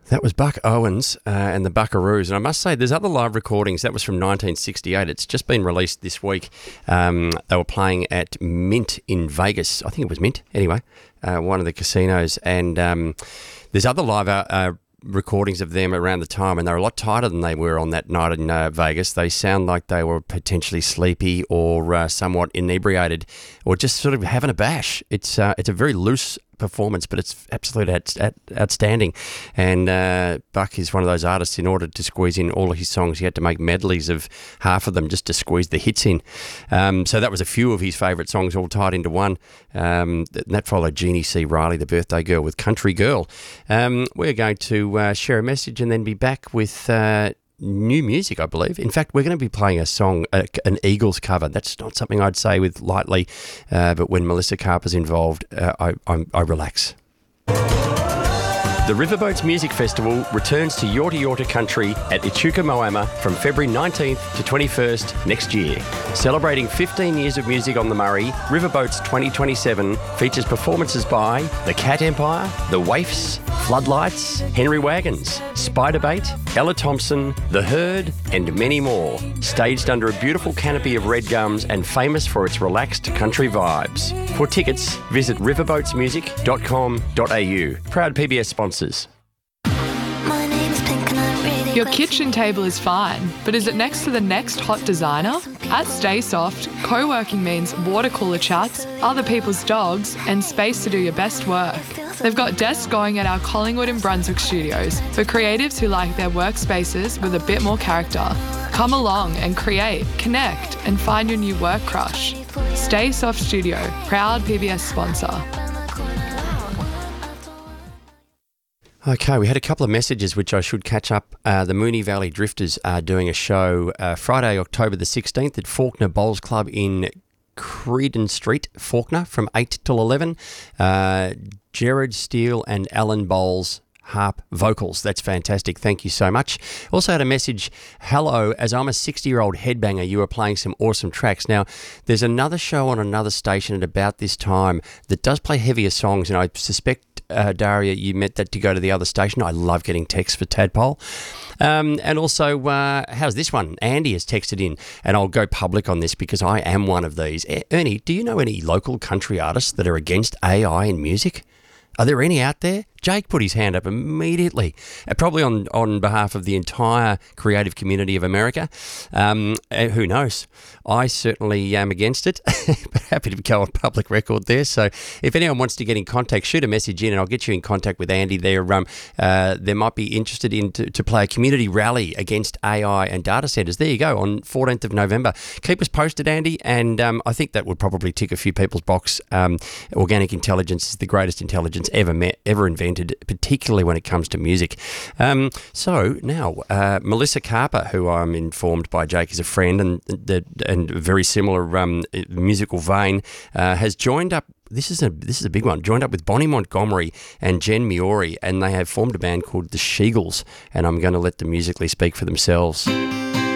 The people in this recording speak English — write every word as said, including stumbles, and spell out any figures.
That was Buck Owens uh, and the Buckaroos. And I must say, there's other live recordings. That was from nineteen sixty-eight. It's just been released this week. Um, they were playing at Mint in Vegas. I think it was Mint, anyway, uh, one of the casinos. And um, there's other live uh, recordings of them around the time, and they're a lot tighter than they were on that night in uh, Vegas. They sound like they were potentially sleepy or uh, somewhat inebriated or just sort of having a bash. It's, uh, it's a very loose performance, but it's absolutely out, out, outstanding. And uh, Buck is one of those artists. In order to squeeze in all of his songs, he had to make medleys of half of them just to squeeze the hits in. Um, so that was a few of his favourite songs all tied into one. Um, that followed Jeannie C. Riley, the birthday girl, with Country Girl. Um, we're going to uh, share a message and then be back with Uh, new music, I believe. In fact, we're going to be playing a song, uh, an Eagles cover. That's not something I'd say with lightly, uh, but when Melissa Carper's involved, uh, I, I, I relax. The Riverboats Music Festival returns to Yorta Yorta Country at Echuca Moama from February nineteenth to twenty-first next year. Celebrating fifteen years of music on the Murray, Riverboats twenty twenty-seven features performances by The Cat Empire, The Waifs, Floodlights, Henry Wagons, Spiderbait, Ella Thompson, The Herd, and many more. Staged under a beautiful canopy of red gums and famous for its relaxed country vibes. For tickets, visit riverboats music dot com dot a u. Proud P B S sponsors. Your kitchen table is fine, but is it next to the next hot designer? At StaySoft, co-working means water cooler chats, other people's dogs, and space to do your best work. They've got desks going at our Collingwood and Brunswick studios for creatives who like their workspaces with a bit more character. Come along and create, connect, and find your new work crush. StaySoft Studio, proud P B S sponsor. Okay, we had a couple of messages which I should catch up. Uh, the Moonee Valley Drifters are doing a show uh, Friday, October the sixteenth at Fawkner Bowls Club in Creedon Street, Fawkner, from eight till eleven. Uh, Jared Steele and Alan Bowles harp vocals. That's fantastic. Thank you so much. Also had a message, hello, as I'm a sixty-year-old headbanger, you are playing some awesome tracks. Now, there's another show on another station at about this time that does play heavier songs, and I suspect Uh, Daria, you meant that to go to the other station. I love getting texts for Tadpole. Um, and also, uh, how's this one? Andy has texted in, and I'll go public on this because I am one of these. E- Ernie, do you know any local country artists that are against A I in music? Are there any out there? Jake put his hand up immediately, uh, probably on, on behalf of the entire creative community of America. Um, uh, who knows? I certainly am against it, but happy to go on public record there. So if anyone wants to get in contact, shoot a message in and I'll get you in contact with Andy there. Um, uh, they might be interested in to, to play a community rally against A I and data centres. There you go, on fourteenth of November. Keep us posted, Andy, and um, I think that would probably tick a few people's box. Um, organic intelligence is the greatest intelligence ever met, ever invented, particularly when it comes to music. Um, so now, uh, Melissa Carper, who I'm informed by Jake is a friend and and, and very similar um, musical vein, uh, has joined up. This is a this is a big one. Joined up with Bonnie Montgomery and Jen Miori, and they have formed a band called the Sheagles. And I'm going to let them musically speak for themselves.